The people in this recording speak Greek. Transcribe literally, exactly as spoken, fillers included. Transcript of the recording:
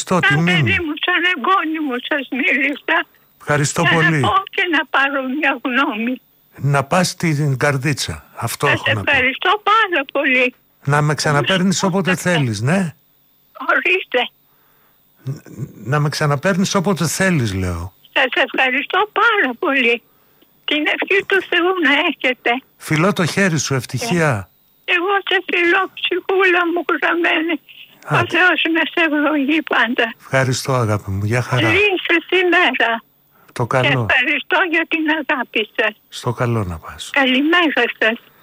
Ευχαριστώ, σαν τιμή παιδί μου. μου, σαν εγγόνι μου σας μίλησα. Ευχαριστώ για πολύ. να πω και να πάρω μια γνώμη. Να πας στην Καρδίτσα. Αυτό Σας έχω να πω. ευχαριστώ πάρα πολύ. Να με ξαναπαίρνεις όποτε θέλεις, ναι. Ορίστε. Να με ξαναπαίρνεις όποτε θέλεις, λέω. Σας ευχαριστώ πάρα πολύ. Την ευχή του Θεού να έχετε. Φιλώ το χέρι σου, ευτυχία. Εγώ σε φιλώ, ψυχούλα μου γραμμένη. Ο Θεός να σε ευλογεί πάντα. Ευχαριστώ, αγάπη μου, για χαρά. Λύσε σήμερα. Το Και καλό. ευχαριστώ για την αγάπη σας. Στο καλό να πας. Καλημέρα σας.